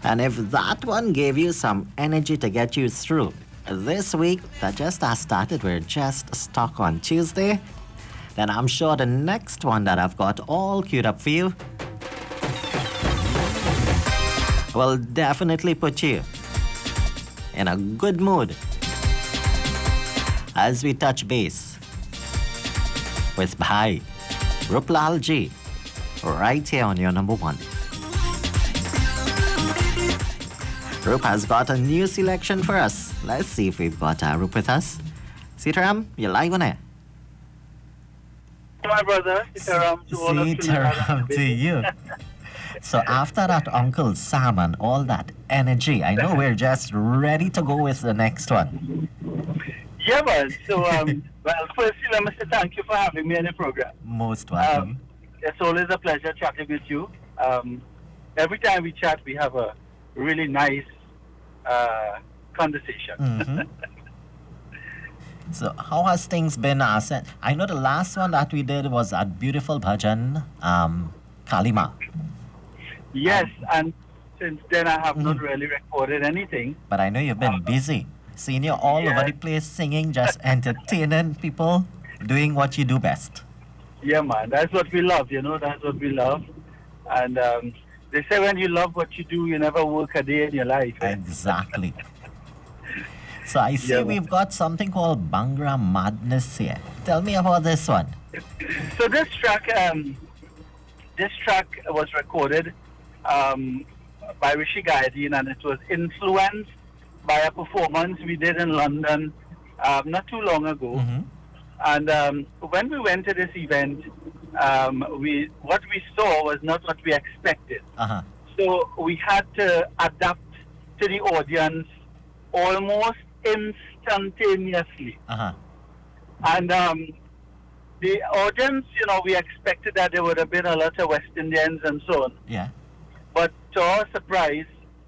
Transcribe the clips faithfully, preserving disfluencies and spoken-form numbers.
And if that one gave you some energy to get you through this week that just has started, we're just stuck on Tuesday, then I'm sure the next one that I've got all queued up for you will definitely put you in a good mood as we touch base with Bhai Ruplal Ji right here on your number one. Rup has got a new selection for us. Let's see if we've got uh, Rup with us. Sitaram, you're live on air. My brother, Sitaram, to all of you. Sitaram to you. So after that Uncle Sam and all that energy, I know we're just ready to go with the next one. Yeah, man. So, um, well, firstly, let me say thank you for having me on the program. Most welcome. Um, it's always a pleasure chatting with you. Um, every time we chat, we have a really nice uh, conversation. Mm-hmm. So how has things been? Uh, since, I know the last one that we did was at beautiful bhajan, um, Kalima. Yes, and since then I have mm-hmm. not really recorded anything. But I know you've been uh, busy. Seeing you all yeah. over the place singing, just entertaining people, doing what you do best. Yeah, man. That's what we love, you know. That's what we love. And um, they say when you love what you do, you never work a day in your life. Eh? Exactly. So I see yeah, we've got something called Bhangra Madness here. Tell me about this one. So this track, um, this track was recorded um, by Rishi Gayadeen, and it was influenced by a performance we did in London um, not too long ago. Mm-hmm. And um, when we went to this event, um, we what we saw was not what we expected. Uh-huh. So we had to adapt to the audience almost instantaneously. Uh-huh. And um, the audience, you know, we expected that there would have been a lot of West Indians and so on. Yeah. But to our surprise,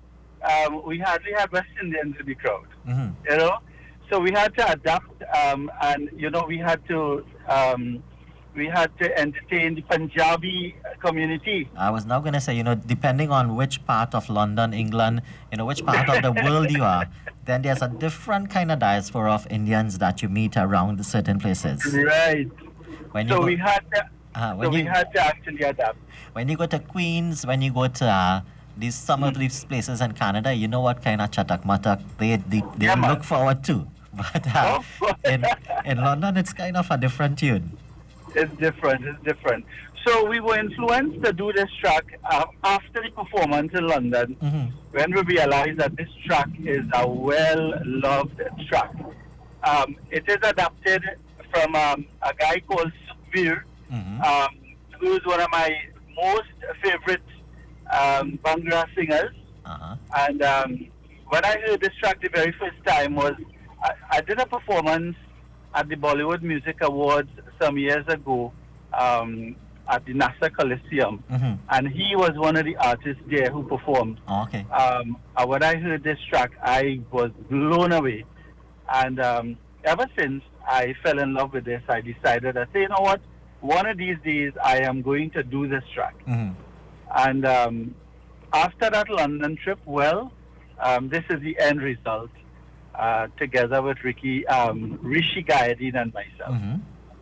um, we hardly had West Indians in the crowd. Mm-hmm. You know? So we had to adapt, um, and, you know, we had to... Um, we had to entertain the Punjabi community. I was now going to say, you know, depending on which part of London, England, you know, which part of the world you are, then there's a different kind of diaspora of Indians that you meet around certain places. Right. When so you go, we had to, uh, when so you, we had to actually adapt. When you go to Queens, when you go to uh, these some of these places in Canada, you know what kind of chatak matak they, they, they yeah, look forward to. But uh, oh. in, in London, it's kind of a different tune. It's different, it's different. So we were influenced to do this track uh, after the performance in London, mm-hmm. when we realized that this track is a well-loved track. Um, it is adapted from um, a guy called Sukhbir, mm-hmm. um, who is one of my most favorite um, Bhangra singers. Uh-huh. And um, when I heard this track the very first time was, I, I did a performance at the Bollywood Music Awards some years ago um, at the NASA Coliseum. Mm-hmm. And he was one of the artists there who performed. Oh, okay. Um, and when I heard this track, I was blown away. And um, ever since I fell in love with this, I decided, I say, you know what, one of these days I am going to do this track. Mm-hmm. And um, after that London trip, well, um, this is the end result. Uh, together with Ricky, um, Rishi Gayadeen and myself. Mm-hmm.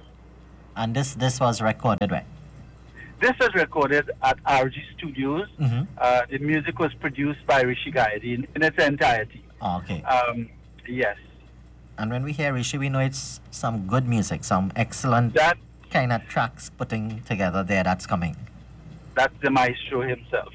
And this this was recorded where? This was recorded at R G Studios. Mm-hmm. Uh, the music was produced by Rishi Gayadeen in its entirety. Oh, okay. Um, yes. And when we hear Rishi, we know it's some good music, some excellent that, kind of tracks putting together there that's coming. That's the maestro himself.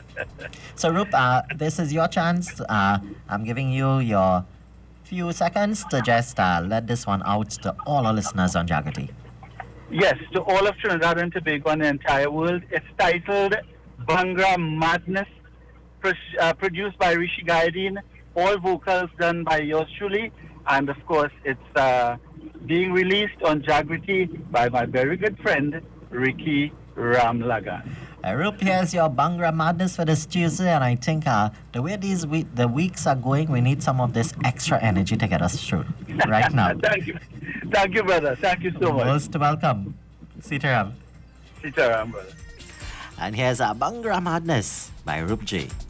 So, Rup, uh, this is your chance. Uh, I'm giving you your few seconds to just uh, let this one out to all our listeners on Jagrati. Yes, to all of Trinidad and Tobago and the entire world. It's titled Bhangra Madness, pro- uh, produced by Rishi Gayadeen, all vocals done by yours truly, and of course it's uh, being released on Jagrati by my very good friend, Ricky Ramlagan. Uh, Rup, here's your Bhangra Madness for this Tuesday, and I think uh, the way these we- the weeks are going, we need some of this extra energy to get us through right now. Thank you. Thank you, brother. Thank you so much. Most welcome. Sitaram. Sitaram, brother. And here's our Bhangra Madness by Rup J.